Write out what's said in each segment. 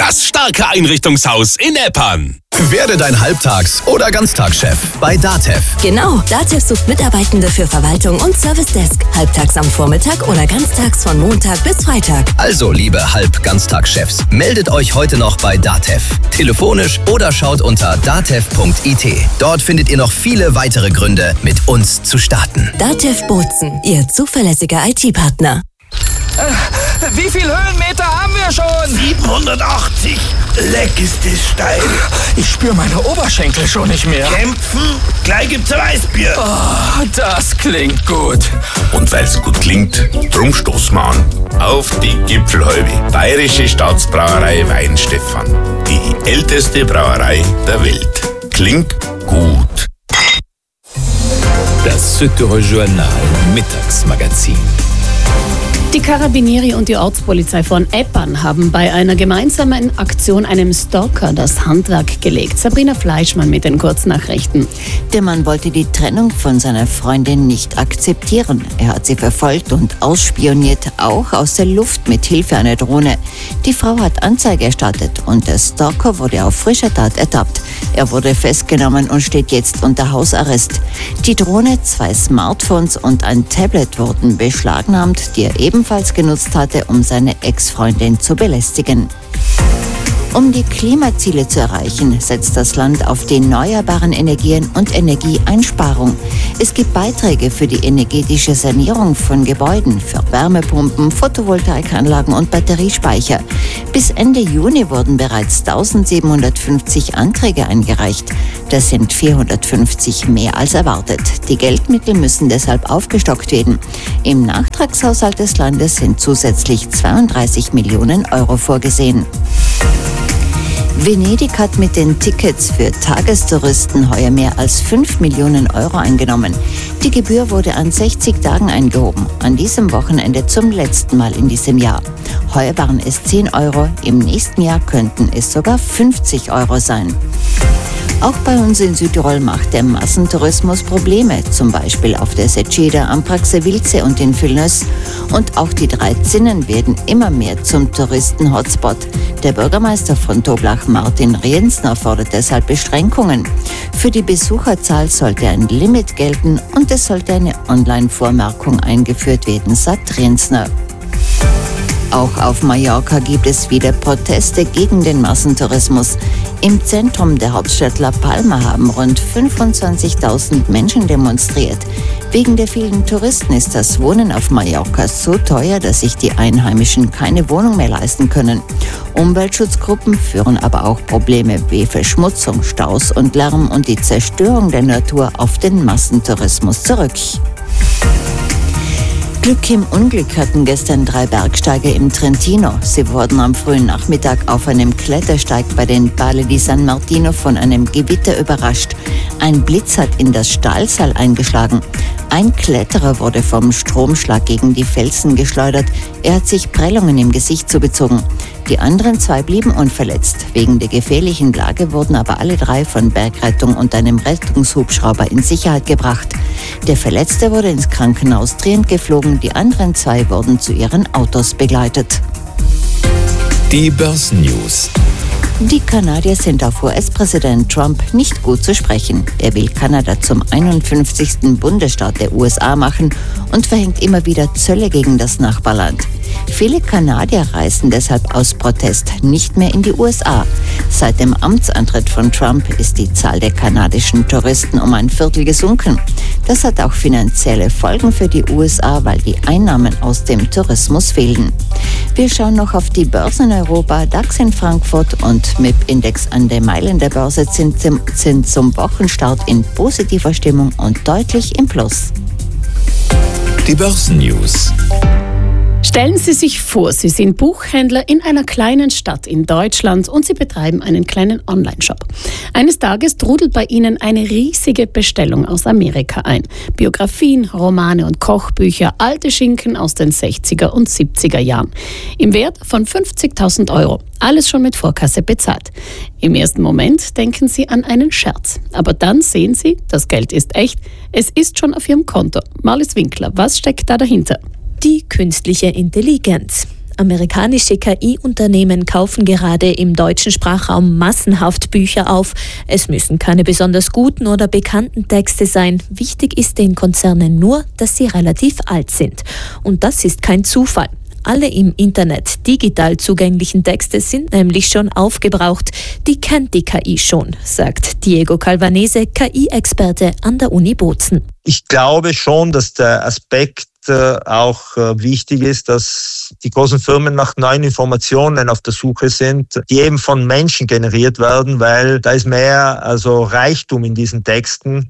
Das starke Einrichtungshaus in Eppan. Werde dein Halbtags- oder Ganztagschef bei DATEV. Genau, DATEV sucht Mitarbeitende für Verwaltung und Servicedesk. Halbtags am Vormittag oder ganztags von Montag bis Freitag. Also, liebe Halb-Ganztagschefs, meldet euch heute noch bei DATEV. Telefonisch oder schaut unter datev.it. Dort findet ihr noch viele weitere Gründe, mit uns zu starten. DATEV Bozen, Ihr zuverlässiger IT-Partner. Wie viel Höhenmeter haben wir schon? 780. Leck ist es steil. Ich spüre meine Oberschenkel schon nicht mehr. Kämpfen? Gleich gibt's ein Weißbier. Oh, das klingt gut. Und weil's gut klingt, drum stoßen wir an. Auf die Gipfelhalbe. Bayerische Staatsbrauerei Weinstefan. Die älteste Brauerei der Welt. Klingt gut. Das Südtirol Journal Mittagsmagazin. Die Karabinieri und die Ortspolizei von Eppan haben bei einer gemeinsamen Aktion einem Stalker das Handwerk gelegt. Sabrina Fleischmann mit den Kurznachrichten. Der Mann wollte die Trennung von seiner Freundin nicht akzeptieren. Er hat sie verfolgt und ausspioniert, auch aus der Luft mit Hilfe einer Drohne. Die Frau hat Anzeige erstattet und der Stalker wurde auf frischer Tat ertappt. Er wurde festgenommen und steht jetzt unter Hausarrest. Die Drohne, 2 Smartphones und ein Tablet wurden beschlagnahmt, die er ebenfalls genutzt hatte, um seine Ex-Freundin zu belästigen. Um die Klimaziele zu erreichen, setzt das Land auf die erneuerbaren Energien und Energieeinsparung. Es gibt Beiträge für die energetische Sanierung von Gebäuden, für Wärmepumpen, Photovoltaikanlagen und Batteriespeicher. Bis Ende Juni wurden bereits 1750 Anträge eingereicht. Das sind 450 mehr als erwartet. Die Geldmittel müssen deshalb aufgestockt werden. Im Nachtragshaushalt des Landes sind zusätzlich 32 Millionen Euro vorgesehen. Venedig hat mit den Tickets für Tagestouristen heuer mehr als 5 Millionen Euro eingenommen. Die Gebühr wurde an 60 Tagen eingehoben, an diesem Wochenende zum letzten Mal in diesem Jahr. Heuer waren es 10 Euro, im nächsten Jahr könnten es sogar 50 Euro sein. Auch bei uns in Südtirol macht der Massentourismus Probleme, zum Beispiel auf der Seceda, am Praxevilze und in Vilnös. Und auch die 3 Zinnen werden immer mehr zum Touristen-Hotspot. Der Bürgermeister von Toblach, Martin Riensner, fordert deshalb Beschränkungen. Für die Besucherzahl sollte ein Limit gelten und es sollte eine Online-Vormerkung eingeführt werden, sagt Riensner. Auch auf Mallorca gibt es wieder Proteste gegen den Massentourismus. Im Zentrum der Hauptstadt La Palma haben rund 25.000 Menschen demonstriert. Wegen der vielen Touristen ist das Wohnen auf Mallorca so teuer, dass sich die Einheimischen keine Wohnung mehr leisten können. Umweltschutzgruppen führen aber auch Probleme wie Verschmutzung, Staus und Lärm und die Zerstörung der Natur auf den Massentourismus zurück. Glück im Unglück hatten gestern 3 Bergsteiger im Trentino. Sie wurden am frühen Nachmittag auf einem Klettersteig bei den Palle di San Martino von einem Gewitter überrascht. Ein Blitz hat in das Stahlseil eingeschlagen. Ein Kletterer wurde vom Stromschlag gegen die Felsen geschleudert. Er hat sich Prellungen im Gesicht zugezogen. Die anderen 2 blieben unverletzt. Wegen der gefährlichen Lage wurden aber alle 3 von Bergrettung und einem Rettungshubschrauber in Sicherheit gebracht. Der Verletzte wurde ins Krankenhaus Trient geflogen. Die anderen 2 wurden zu ihren Autos begleitet. Die Börsennews. Die Kanadier sind auf US-Präsident Trump nicht gut zu sprechen. Er will Kanada zum 51. Bundesstaat der USA machen und verhängt immer wieder Zölle gegen das Nachbarland. Viele Kanadier reisen deshalb aus Protest nicht mehr in die USA. Seit dem Amtsantritt von Trump ist die Zahl der kanadischen Touristen um ein Viertel gesunken. Das hat auch finanzielle Folgen für die USA, weil die Einnahmen aus dem Tourismus fehlen. Wir schauen noch auf die Börsen in Europa. DAX in Frankfurt und MIP-Index an der Mailänder Börse sind zum Wochenstart in positiver Stimmung und deutlich im Plus. Die Börsennews. Stellen Sie sich vor, Sie sind Buchhändler in einer kleinen Stadt in Deutschland und Sie betreiben einen kleinen Online-Shop. Eines Tages trudelt bei Ihnen eine riesige Bestellung aus Amerika ein. Biografien, Romane und Kochbücher, alte Schinken aus den 60er und 70er Jahren. Im Wert von 50.000 Euro. Alles schon mit Vorkasse bezahlt. Im ersten Moment denken Sie an einen Scherz. Aber dann sehen Sie, das Geld ist echt. Es ist schon auf Ihrem Konto. Marlies Winkler, was steckt da dahinter? Die künstliche Intelligenz. Amerikanische KI-Unternehmen kaufen gerade im deutschen Sprachraum massenhaft Bücher auf. Es müssen keine besonders guten oder bekannten Texte sein. Wichtig ist den Konzernen nur, dass sie relativ alt sind. Und das ist kein Zufall. Alle im Internet digital zugänglichen Texte sind nämlich schon aufgebraucht. Die kennt die KI schon, sagt Diego Calvanese, KI-Experte an der Uni Bozen. Ich glaube schon, dass der Aspekt auch wichtig ist, dass die großen Firmen nach neuen Informationen auf der Suche sind, die eben von Menschen generiert werden, weil da ist mehr Reichtum in diesen Texten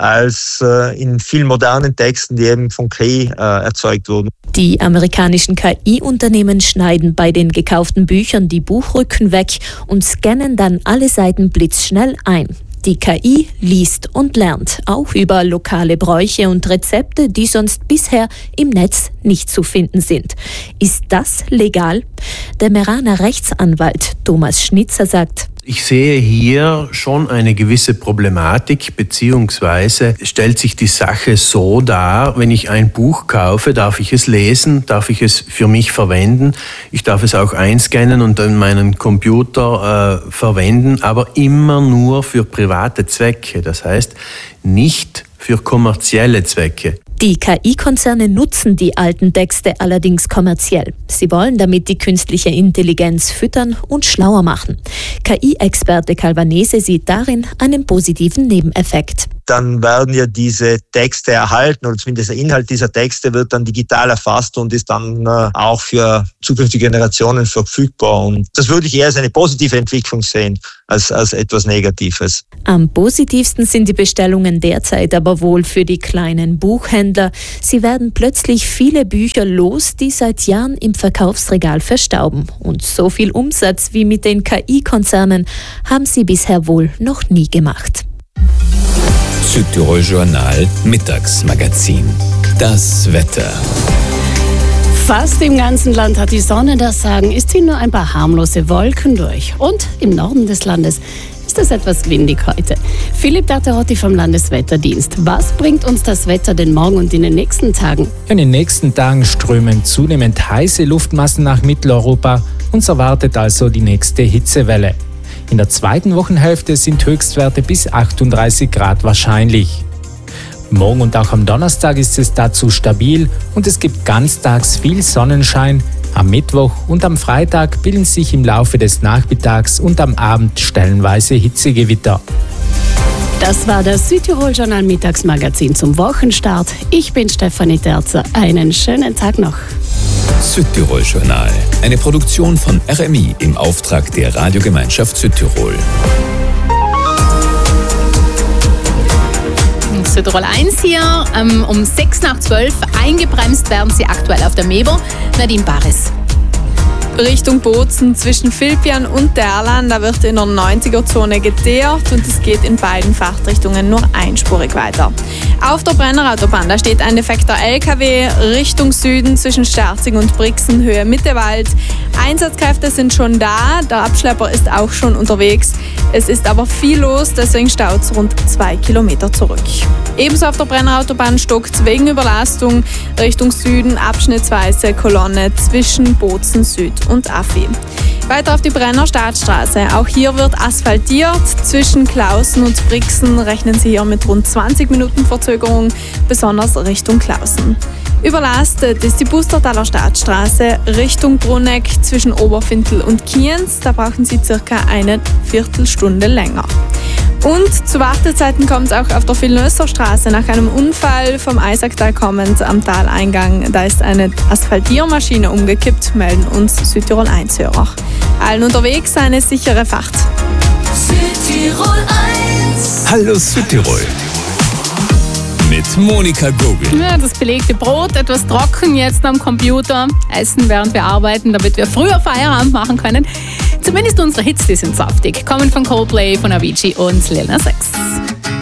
als in vielen modernen Texten, die eben von KI erzeugt wurden. Die amerikanischen KI-Unternehmen schneiden bei den gekauften Büchern die Buchrücken weg und scannen dann alle Seiten blitzschnell ein. Die KI liest und lernt, auch über lokale Bräuche und Rezepte, die sonst bisher im Netz nicht zu finden sind. Ist das legal? Der Meraner Rechtsanwalt Thomas Schnitzer sagt: Ich sehe hier schon eine gewisse Problematik, beziehungsweise stellt sich die Sache so dar, wenn ich ein Buch kaufe, darf ich es lesen, darf ich es für mich verwenden, ich darf es auch einscannen und in meinen Computer verwenden, aber immer nur für private Zwecke, das heißt nicht für kommerzielle Zwecke. Die KI-Konzerne nutzen die alten Texte allerdings kommerziell. Sie wollen damit die künstliche Intelligenz füttern und schlauer machen. KI-Experte Calvanese sieht darin einen positiven Nebeneffekt. Dann werden ja diese Texte erhalten, oder zumindest der Inhalt dieser Texte wird dann digital erfasst und ist dann auch für zukünftige Generationen verfügbar. Und das würde ich eher als eine positive Entwicklung sehen, als etwas Negatives. Am positivsten sind die Bestellungen derzeit aber wohl für die kleinen Buchhändler. Sie werden plötzlich viele Bücher los, die seit Jahren im Verkaufsregal verstauben. Und so viel Umsatz wie mit den KI-Konzernen haben sie bisher wohl noch nie gemacht. Südtirol Journal Mittagsmagazin. Das Wetter. Fast im ganzen Land hat die Sonne das Sagen. Es ziehen nur ein paar harmlose Wolken durch. Und im Norden des Landes ist es etwas windig heute. Philipp Datterotti vom Landeswetterdienst. Was bringt uns das Wetter denn morgen und in den nächsten Tagen? In den nächsten Tagen strömen zunehmend heiße Luftmassen nach Mitteleuropa. Uns erwartet also die nächste Hitzewelle. In der zweiten Wochenhälfte sind Höchstwerte bis 38 Grad wahrscheinlich. Morgen und auch am Donnerstag ist es dazu stabil und es gibt ganztags viel Sonnenschein. Am Mittwoch und am Freitag bilden sich im Laufe des Nachmittags und am Abend stellenweise Hitzegewitter. Das war das Südtirol Journal Mittagsmagazin zum Wochenstart. Ich bin Stefanie Terzer. Einen schönen Tag noch. Südtirol Journal, eine Produktion von RMI im Auftrag der Radiogemeinschaft Südtirol. Südtirol 1 hier, um 6:12 eingebremst werden sie aktuell auf der Meber. Nadine Baris. Richtung Bozen zwischen Filpian und Derlan, da wird in der 90er-Zone geteert und es geht in beiden Fahrtrichtungen nur einspurig weiter. Auf der Brennerautobahn, da steht ein defekter LKW Richtung Süden zwischen Sterzing und Brixen, Höhe Mittewald. Einsatzkräfte sind schon da, der Abschlepper ist auch schon unterwegs. Es ist aber viel los, deswegen staut es rund 2 Kilometer zurück. Ebenso auf der Brennerautobahn stockt es wegen Überlastung Richtung Süden, abschnittsweise Kolonne zwischen Bozen Süd und Affi. Weiter auf die Brenner Staatsstraße. Auch hier wird asphaltiert. Zwischen Klausen und Brixen rechnen Sie hier mit rund 20 Minuten Verzögerung, besonders Richtung Klausen. Überlastet ist die Bustertaler Staatsstraße Richtung Bruneck zwischen Oberfintel und Kienz. Da brauchen Sie circa eine Viertelstunde länger. Und zu Wartezeiten kommt es auch auf der Villeneuser Straße. Nach einem Unfall vom Eisacktal kommend am Taleingang, da ist eine Asphaltiermaschine umgekippt, melden uns Südtirol 1-Hörer. Allen unterwegs eine sichere Fahrt. Südtirol 1. Hallo Südtirol. Mit Monika Gogel. Ja, das belegte Brot, etwas trocken jetzt am Computer. Essen während wir arbeiten, damit wir früher Feierabend machen können. Zumindest unsere Hits, die sind saftig. Kommen von Coldplay, von Avicii und Lil Nas X.